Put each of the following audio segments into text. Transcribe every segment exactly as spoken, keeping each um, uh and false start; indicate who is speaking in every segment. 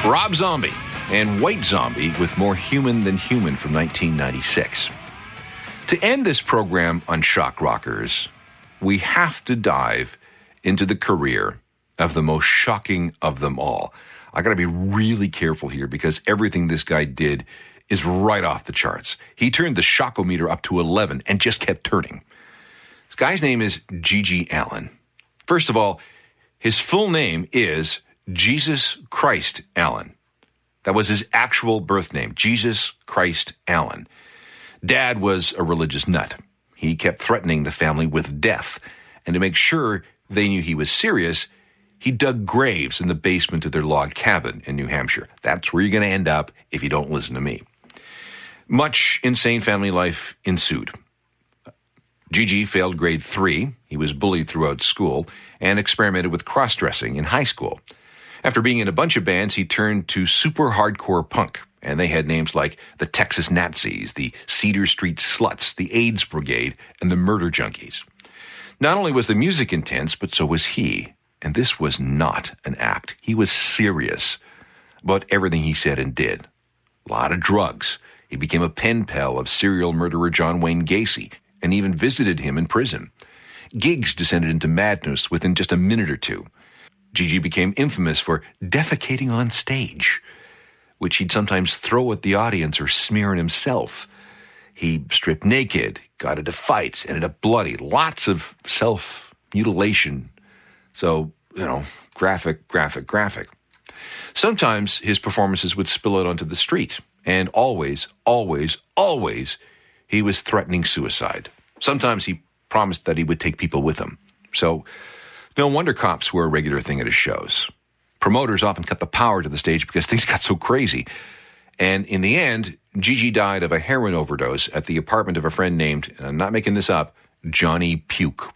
Speaker 1: Rob Zombie and White Zombie with More Human Than Human from nineteen ninety-six. To end this program on Shock Rockers, we have to dive into the career of the most shocking of them all. I got to be really careful here because everything this guy did is right off the charts. He turned the shockometer up to eleven and just kept turning. This guy's name is G.G. Allin. First of all, his full name is Jesus Christ Allin. That was his actual birth name, Jesus Christ Allin. Dad was a religious nut. He kept threatening the family with death, and to make sure they knew he was serious, he dug graves in the basement of their log cabin in New Hampshire. That's where you're going to end up if you don't listen to me. Much insane family life ensued. Gigi failed grade three. He was bullied throughout school and experimented with cross-dressing in high school. After being in a bunch of bands, he turned to super hardcore punk, and they had names like the Texas Nazis, the Cedar Street Sluts, the AIDS Brigade, and the Murder Junkies. Not only was the music intense, but so was he. And this was not an act. He was serious about everything he said and did. A lot of drugs. He became a pen pal of serial murderer John Wayne Gacy and even visited him in prison. Gigs descended into madness within just a minute or two. Gigi became infamous for defecating on stage, which he'd sometimes throw at the audience or smear on himself. He stripped naked, got into fights, ended up bloody, lots of self-mutilation. So, you know, graphic, graphic, graphic. Sometimes his performances would spill out onto the street, and always, always, always, he was threatening suicide. Sometimes he promised that he would take people with him. So, no wonder cops were a regular thing at his shows. Promoters often cut the power to the stage because things got so crazy. And in the end, Gigi died of a heroin overdose at the apartment of a friend named, and I'm not making this up, Johnny Puke.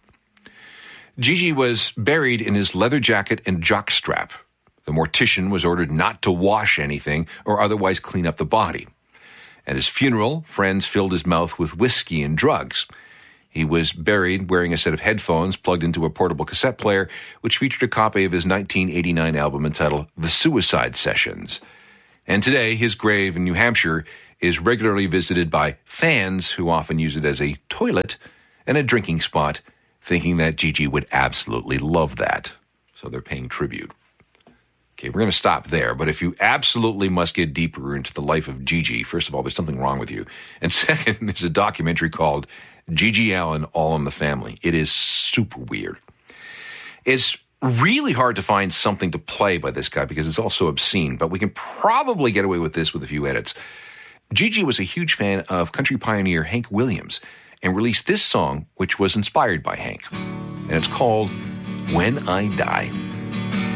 Speaker 1: Gigi was buried in his leather jacket and jockstrap. The mortician was ordered not to wash anything or otherwise clean up the body. At his funeral, friends filled his mouth with whiskey and drugs. He was buried wearing a set of headphones plugged into a portable cassette player, which featured a copy of his nineteen eighty-nine album entitled The Suicide Sessions. And today, his grave in New Hampshire is regularly visited by fans who often use it as a toilet and a drinking spot, thinking that Gigi would absolutely love that. So they're paying tribute. Okay, we're going to stop there, but if you absolutely must get deeper into the life of Gigi, first of all, there's something wrong with you. And second, there's a documentary called G.G. Allin, All in the Family. It is super weird. It's really hard to find something to play by this guy because it's all so obscene, but we can probably get away with this with a few edits. Gigi was a huge fan of country pioneer Hank Williams and released this song, which was inspired by Hank. And it's called When I Die.